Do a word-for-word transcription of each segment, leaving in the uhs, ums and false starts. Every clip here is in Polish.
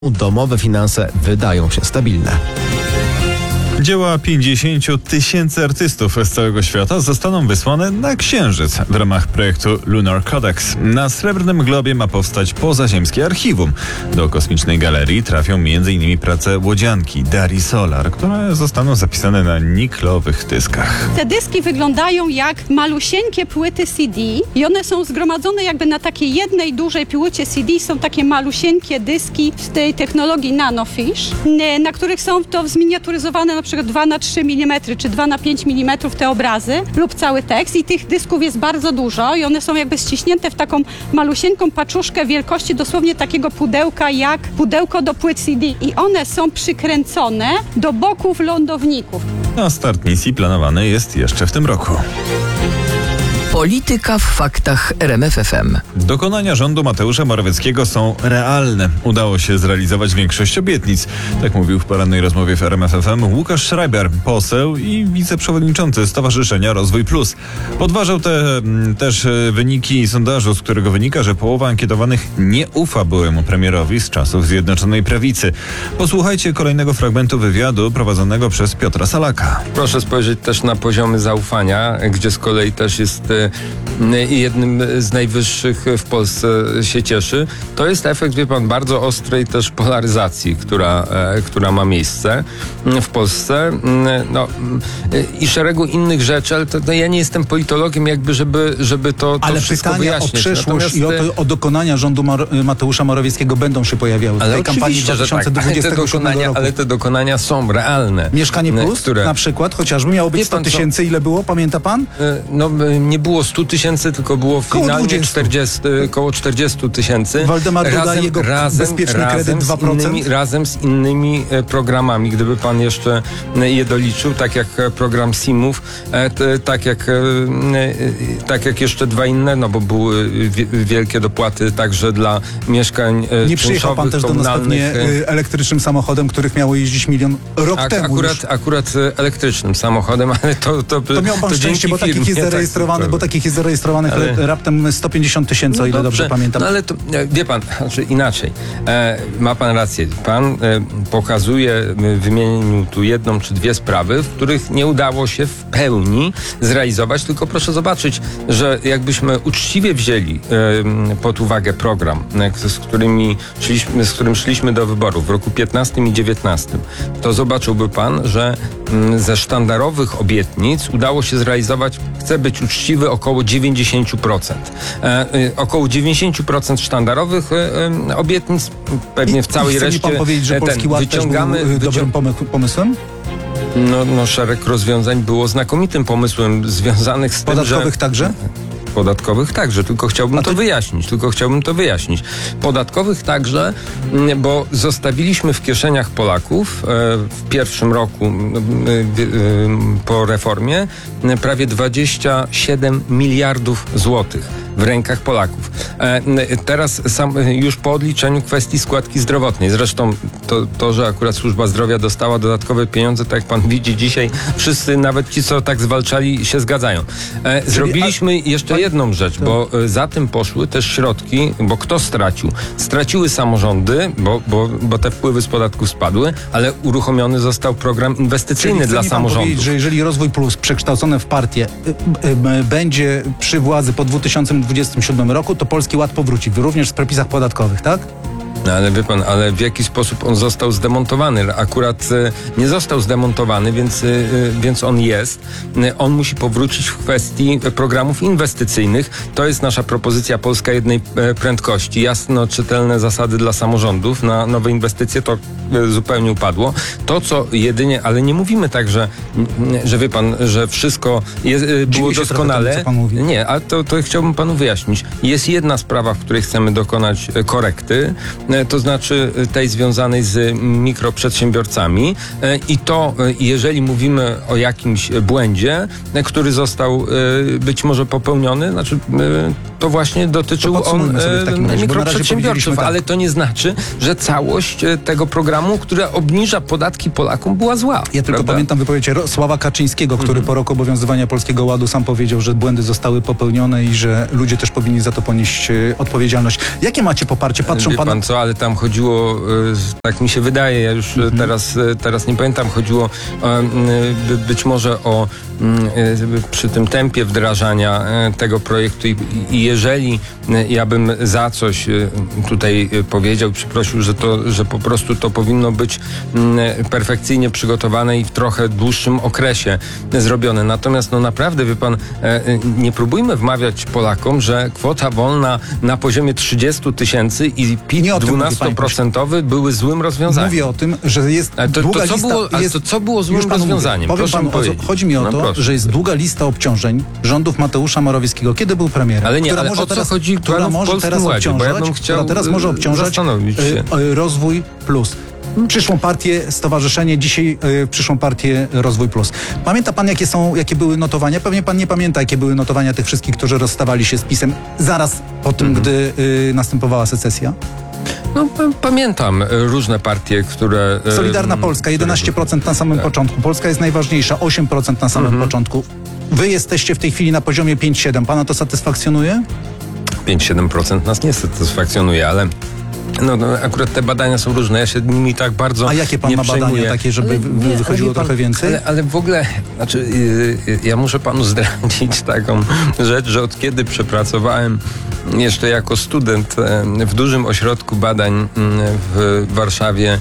Domowe finanse wydają się stabilne. Dzieła pięćdziesięciu tysięcy artystów z całego świata zostaną wysłane na Księżyc w ramach projektu Lunar Codex. Na Srebrnym Globie ma powstać pozaziemskie archiwum. Do kosmicznej galerii trafią między innymi prace łodzianki Darii Solar, które zostaną zapisane na niklowych dyskach. Te dyski wyglądają jak malusieńkie płyty C D i one są zgromadzone jakby na takiej jednej dużej płycie C D. Są takie malusieńkie dyski w tej technologii nanofish, na których są to zminiaturyzowane na przykład dwa na trzy milimetry czy dwa na pięć milimetrów te obrazy lub cały tekst i tych dysków jest bardzo dużo i one są jakby ściśnięte w taką malusieńką paczuszkę wielkości dosłownie takiego pudełka jak pudełko do płyt C D i one są przykręcone do boków lądowników. A start misji planowany jest jeszcze w tym roku. Polityka w faktach R M F F M. Dokonania rządu Mateusza Morawieckiego są realne. Udało się zrealizować większość obietnic. Tak mówił w porannej rozmowie w R M F F M Łukasz Schreiber, poseł i wiceprzewodniczący Stowarzyszenia Rozwój Plus. Podważał te, też wyniki sondażu, z którego wynika, że połowa ankietowanych nie ufa byłemu premierowi z czasów Zjednoczonej Prawicy. Posłuchajcie kolejnego fragmentu wywiadu prowadzonego przez Piotra Salaka. Proszę spojrzeć też na poziomy zaufania, gdzie z kolei też jest jednym z najwyższych w Polsce się cieszy. To jest efekt, wie pan, bardzo ostrej też polaryzacji, która, która ma miejsce w Polsce. No, i szeregu innych rzeczy, ale to, to ja nie jestem politologiem, jakby, żeby, żeby to, to ale wszystko pytania wyjaśnić. o przyszłość Natomiast... i o, to, o dokonania rządu Mar- Mateusza Morawieckiego będą się pojawiały w ale tej kampanii dwa tysiące dwudziestego siódmego tak, roku. ale te dokonania są realne. Mieszkanie Plus które... na przykład chociażby miało być sto tysięcy. Ile było? Pamięta pan? No nie było stu tysięcy, tylko było finalnie czterdzieści, koło czterdziestu tysięcy. Waldemar Duda i jego bezpieczny kredyt dwa procent. Innymi, razem z innymi programami, gdyby pan jeszcze je doliczył, tak jak program SIM-ów, tak jak, tak jak jeszcze dwa inne, no bo były wielkie dopłaty także dla mieszkań Nie przyjechał pan też do nas pewnie elektrycznym samochodem, których miało jeździć milion rok A, temu. Akurat, już. akurat elektrycznym samochodem, ale to... To, to miał pan to szczęście, bo takich jest zarejestrowanych, bo takich jest zarejestrowanych ale... raptem sto pięćdziesiąt tysięcy, o ile no dobrze, dobrze pamiętam. No ale to, wie pan, znaczy inaczej. E, ma pan rację. Pan e, pokazuje, wymienił tu jedną czy dwie sprawy, w których nie udało się w pełni zrealizować, tylko proszę zobaczyć, że jakbyśmy uczciwie wzięli e, pod uwagę program, e, z, którymi szliśmy, z którym szliśmy do wyborów w roku piętnastym i dziewiętnastym, to zobaczyłby pan, że m, ze sztandarowych obietnic udało się zrealizować, chcę być uczciwy, około dziewięćdziesiąt procent. E, e, około dziewięćdziesiąt procent sztandarowych e, e, obietnic, pewnie w całej I chce reszcie. Mi pan powiedzieć, że ten, Polski Ład wyciągamy, też był dobrym wycią... pomysłem? No, no szereg rozwiązań było znakomitym pomysłem związanych z Podatkowych tym, że... także? Podatkowych także, tylko chciałbym to... to wyjaśnić, tylko chciałbym to wyjaśnić. Podatkowych także, bo zostawiliśmy w kieszeniach Polaków w pierwszym roku po reformie prawie dwadzieścia siedem miliardów złotych w rękach Polaków. Teraz sam, już po odliczeniu kwestii składki zdrowotnej, zresztą to, to, że akurat służba zdrowia dostała dodatkowe pieniądze, tak jak pan widzi dzisiaj, wszyscy, nawet ci, co tak zwalczali, się zgadzają. Zrobiliśmy jeszcze jedną rzecz, bo za tym poszły też środki, bo kto stracił? Straciły samorządy, bo, bo, bo te wpływy z podatków spadły, ale uruchomiony został program inwestycyjny Czyli dla chce mi pan samorządów. powiedzieć, że jeżeli Rozwój Plus przekształcone w partię y, y, y, będzie przy władzy po dwa tysiące dwudziestym siódmym roku, to Polski Ład powróci, również w przepisach podatkowych, tak? No ale wie pan, ale w jaki sposób on został zdemontowany? Akurat e, nie został zdemontowany, więc, e, więc on jest. E, on musi powrócić w kwestii programów inwestycyjnych. To jest nasza propozycja Polska jednej e, prędkości. Jasno czytelne zasady dla samorządów na nowe inwestycje, to e, zupełnie upadło. To, co jedynie, ale nie mówimy tak, że, że wie pan, że wszystko jest, e, było doskonale. Temu, co pan mówi. Nie, ale to, to chciałbym panu wyjaśnić. Jest jedna sprawa, w której chcemy dokonać korekty, to znaczy tej związanej z mikroprzedsiębiorcami i to, jeżeli mówimy o jakimś błędzie, który został być może popełniony, znaczy to właśnie dotyczył To on podsumujmy sobie w takim razie, bo na razie powiedzieliśmy mikroprzedsiębiorców, tak. ale to nie znaczy, że całość e, tego programu, która obniża podatki Polakom, była zła. Ja tylko prawda? pamiętam wypowiedź Ro- Sława Kaczyńskiego, który Mhm. po roku obowiązywania Polskiego Ładu sam powiedział, że błędy zostały popełnione i że ludzie też powinni za to ponieść e, odpowiedzialność. Jakie macie poparcie? Patrzą Wie pan... pan co, ale tam chodziło, y, tak mi się wydaje, ja już y, teraz, y, teraz nie pamiętam, chodziło y, y, być może o y, y, przy tym tempie wdrażania y, tego projektu i, i jeżeli y, ja bym za coś y, tutaj y, powiedział, przyprosił, że to, że po prostu to powinno być y, perfekcyjnie przygotowane i w trochę dłuższym okresie zrobione. Natomiast no naprawdę, wie pan, y, y, nie próbujmy wmawiać Polakom, że kwota wolna na poziomie trzydziestu tysięcy i P I Nie T o tym mówi, panie dwunastoprocentowy były złym rozwiązaniem. Mówię o tym, że jest Ale to, długa to, co lista... było, ale jest, to co było złym już panu rozwiązaniem? Mówię. Powiem Proszę panu, mi o co, powiedzieć. chodzi mi o No to, proszę. że jest długa lista obciążeń rządów Mateusza Morawieckiego. Kiedy był premierem? Ale nie, która ale może o co teraz, chodzi która panu w może Polskim teraz Ładzie? Bo ja obciążać, bym chciał, która teraz może y, obciążać zastanowić się. y, y, Rozwój Plus. Przyszłą partię, stowarzyszenie, dzisiaj y, przyszłą partię Rozwój Plus. Pamięta pan, jakie są, jakie były notowania? Pewnie pan nie pamięta, jakie były notowania tych wszystkich, którzy rozstawali się z PiS-em zaraz po tym, Mhm. gdy y, następowała secesja. No, p- pamiętam y, różne partie, które... y, Solidarna Polska, które- jedenaście procent na samym Tak. początku. Polska jest najważniejsza, osiem procent na samym Mhm. początku. Wy jesteście w tej chwili na poziomie pięć siedem. Pana to satysfakcjonuje? pięć siedem procent nas nie satysfakcjonuje, ale no, no, akurat te badania są różne. Ja się nimi tak bardzo A jakie pan nie ma badania przejmuję. takie, żeby Ale wy- nie, ale wychodziło wie pan, trochę więcej? Ale, ale w ogóle, znaczy, yy, ja muszę panu zdradzić taką rzecz, że od kiedy przepracowałem jeszcze jako student e, w dużym ośrodku badań m, w Warszawie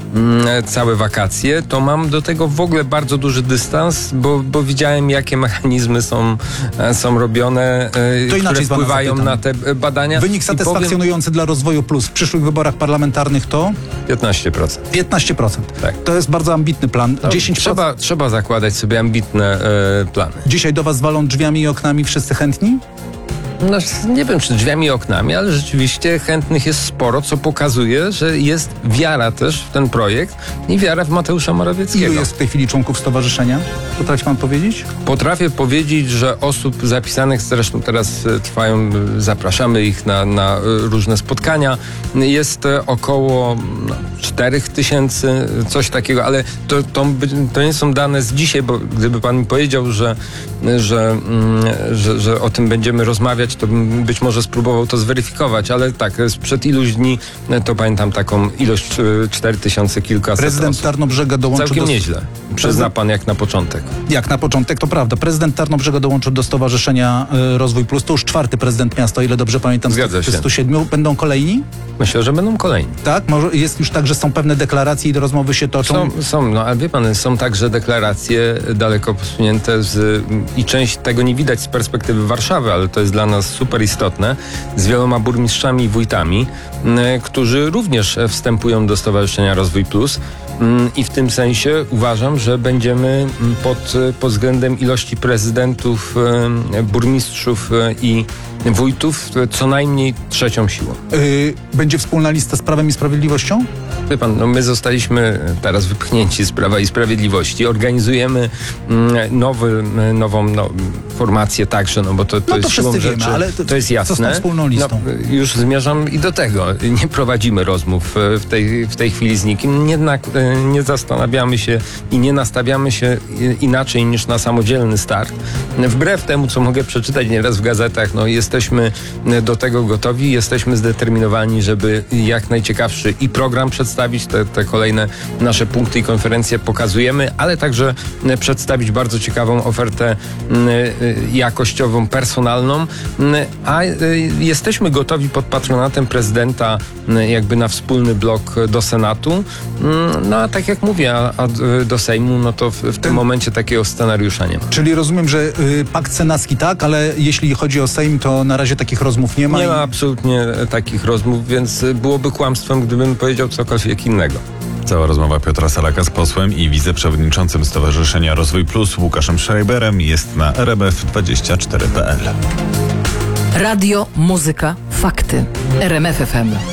mm, całe wakacje, to mam do tego w ogóle bardzo duży dystans, bo, bo widziałem, jakie mechanizmy są, e, są robione, e, To inaczej które z pana wpływają zapytam. na te e, badania. Wynik I powiem satysfakcjonujący dla Rozwoju Plus w przyszłych wyborach parlamentarnych to piętnaście procent. piętnaście procent. Tak. To jest bardzo ambitny plan. No, dziesięć procent. trzeba, trzeba zakładać sobie ambitne e, plany. Dzisiaj do was walą drzwiami i oknami wszyscy chętni? No, nie wiem, czy drzwiami i oknami, ale rzeczywiście chętnych jest sporo, co pokazuje, że jest wiara też w ten projekt i wiara w Mateusza Morawieckiego. Ilu jest w tej chwili członków stowarzyszenia? Potrafi pan powiedzieć? Potrafię powiedzieć, że osób zapisanych, zresztą teraz e, trwają, e, zapraszamy ich na, na e, różne spotkania, jest e, około no, cztery tysięcy, coś takiego, ale to, to, by- to nie są dane z dzisiaj, bo gdyby pan mi powiedział, że, że, mm, że, że o tym będziemy rozmawiać, to bym być może spróbował to zweryfikować, ale tak, sprzed iluś dni e, to pamiętam taką ilość e, cztery tysiące kilkaset Prezydent osób. Tarnobrzega dołączył Całkiem do... nieźle. Przyzna pan jak na początek. Jak na początek, to prawda. Prezydent Tarnobrzega dołączył do Stowarzyszenia y, Rozwój Plus. To już czwarty prezydent miasta, o ile dobrze pamiętam, z Zgadza tych się. stu siedmiu. Będą kolejni? Myślę, że będą kolejni. Tak? Może jest już tak, że są pewne deklaracje i do rozmowy się toczą? Są, są, no ale wie pan, są także deklaracje daleko posunięte z, i część tego nie widać z perspektywy Warszawy, ale to jest dla nas super istotne, z wieloma burmistrzami i wójtami, m, którzy również wstępują do Stowarzyszenia Rozwój Plus. Mm, I w tym sensie uważam, że będziemy mm, pod, pod względem ilości prezydentów, e, burmistrzów e, i wójtów e, co najmniej trzecią siłą. Y, będzie wspólna lista z Prawem i Sprawiedliwością? Wie pan, no my zostaliśmy teraz wypchnięci z Prawa i Sprawiedliwości. Organizujemy mm, nowy, nową no, formację także, no bo to, to No to jest siłą wszyscy rzeczy, wiemy, ale to- to jest co z jasne. tą wspólną listą? No, już zmierzam i do tego. Nie prowadzimy rozmów e, w tej, w tej chwili z nikim. Jednak e, nie zastanawiamy się i nie nastawiamy się i- inaczej niż na samodzielny start. Wbrew temu, co mogę przeczytać nieraz w gazetach, no jesteśmy do tego gotowi, jesteśmy zdeterminowani, żeby jak najciekawszy i program przedstawić, te, te kolejne nasze punkty i konferencje pokazujemy, ale także e, przedstawić bardzo ciekawą ofertę m, e, jakościową, personalną, m, a e, jesteśmy gotowi pod patronatem prezydenta m, jakby na wspólny blok do Senatu. Mm, No a tak jak mówię, a, a do Sejmu, no to w, w tym momencie takiego scenariusza nie ma. Czyli rozumiem, że y, pakt senacki tak, ale jeśli chodzi o Sejm, to na razie takich rozmów nie ma. Nie i- ma absolutnie e, takich rozmów, więc e, byłoby kłamstwem, gdybym powiedział cokolwiek innego. Cała rozmowa Piotra Salaka z posłem i wiceprzewodniczącym Stowarzyszenia Rozwój Plus Łukaszem Schreiberem jest na r m f dwadzieścia cztery kropka p l. Radio, muzyka, fakty. R M F F M.